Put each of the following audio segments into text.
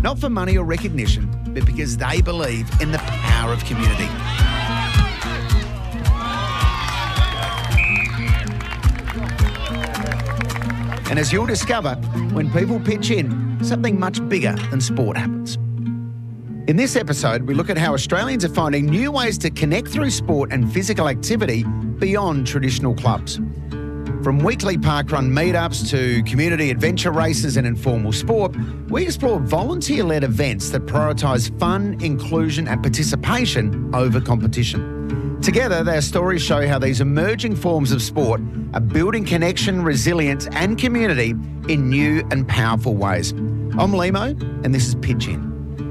Not for money or recognition, but because they believe in the power of community. And as you'll discover, when people pitch in, something much bigger than sport happens. In this episode, we look at how Australians are finding new ways to connect through sport and physical activity beyond traditional clubs. From weekly parkrun meetups to community adventure races and informal sport, we explore volunteer-led events that prioritise fun, inclusion and participation over competition. Together, their stories show how these emerging forms of sport are building connection, resilience and community in new and powerful ways. I'm Limo, and this is Pitch In.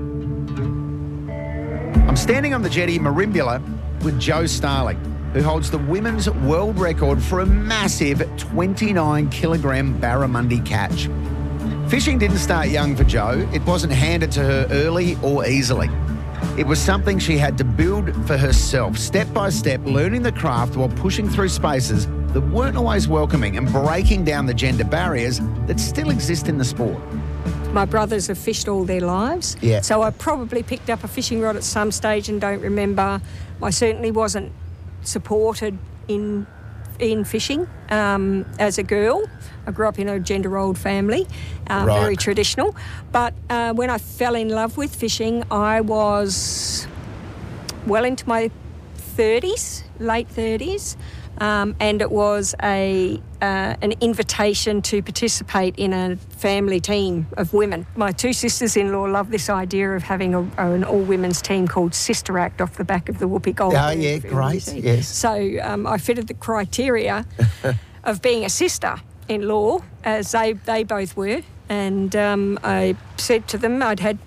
I'm standing on the jetty Merimbula with Jo Starling, who holds the women's world record for a massive 29-kilogram barramundi catch. Fishing didn't start young for Jo. It wasn't handed to her early or easily. It was something she had to build for herself, step by step, learning the craft while pushing through spaces that weren't always welcoming and breaking down the gender barriers that still exist in the sport. My brothers have fished all their lives, so I probably picked up a fishing rod at some stage and don't remember. I certainly wasn't supported in fishing as a girl. I grew up in a gender-rolled family, very traditional. But when I fell in love with fishing, I was well into my 30s, late 30s, and it was an invitation to participate in a family team of women. My two sisters-in-law love this idea of having an all-women's team called Sister Act off the back of the Whoopi Goldberg. Oh, yeah, great, yes. So I fitted the criteria of being a sister-in-law, as they both were, and I said to them I'd had...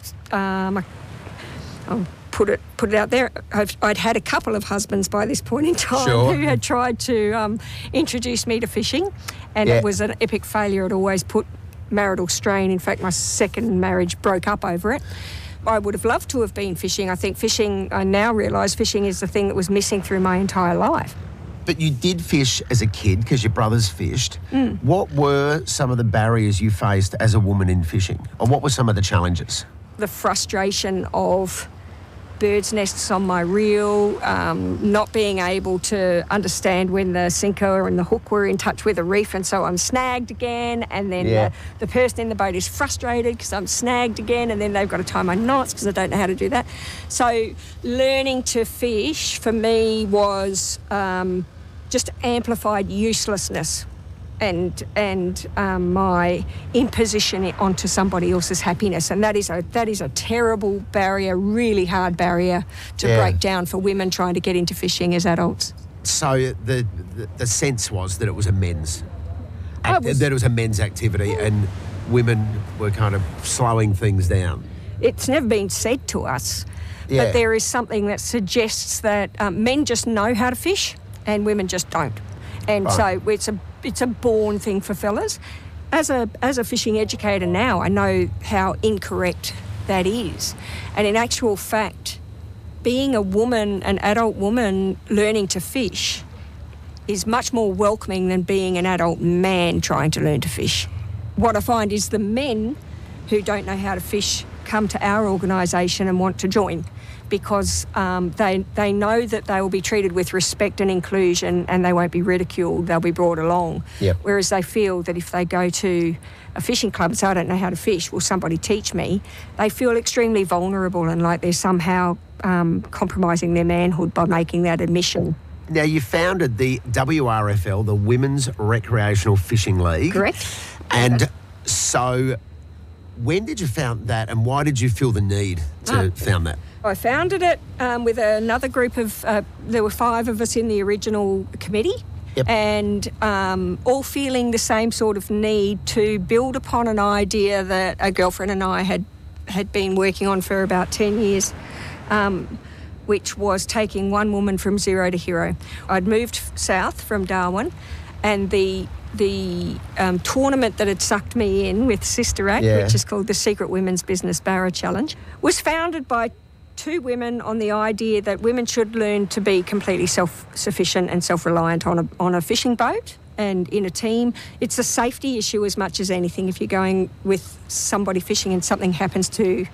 I'll put it out there. I'd had a couple of husbands by this point in time who had tried to introduce me to fishing, and it was an epic failure. It always put marital strain. In fact, my second marriage broke up over it. I would have loved to have been fishing. I think fishing, I now realise fishing is the thing that was missing through my entire life. But you did fish as a kid because your brothers fished. What were some of the barriers you faced as a woman in fishing? Or what were some of the challenges? The frustration of birds' nests on my reel, not being able to understand when the sinker and the hook were in touch with a reef, and so I'm snagged again, and then the person in the boat is frustrated because I'm snagged again, and then they've got to tie my knots because I don't know how to do that. So learning to fish for me was just amplified uselessness and my imposition onto somebody else's happiness, and that is a terrible barrier, really hard barrier to break down for women trying to get into fishing as adults. So the sense was that it was a men's activity, and women were kind of slowing things down. It's never been said to us, but there is something that suggests that men just know how to fish and women just don't, and so it's a born thing for fellas. As a fishing educator now, I know how incorrect that is. And in actual fact, being a woman, an adult woman learning to fish is much more welcoming than being an adult man trying to learn to fish. What I find is the men who don't know how to fish come to our organisation and want to join, because they know that they will be treated with respect and inclusion, and they won't be ridiculed, they'll be brought along. Whereas they feel that if they go to a fishing club and say, I don't know how to fish, will somebody teach me? They feel extremely vulnerable and like they're somehow compromising their manhood by making that admission. Now, you founded the WRFL, the Women's Recreational Fishing League. Correct. And so when did you found that, and why did you feel the need to found that? I founded it with another group of, there were 5 of us in the original committee, and all feeling the same sort of need to build upon an idea that a girlfriend and I had been working on for about 10 years, which was taking one woman from zero to hero. I'd moved south from Darwin, and the tournament that had sucked me in with Sister Act, which is called the Secret Women's Business Barra Challenge, was founded by 2 women on the idea that women should learn to be completely self-sufficient and self-reliant on a fishing boat and in a team. It's a safety issue as much as anything. If you're going with somebody fishing and something happens to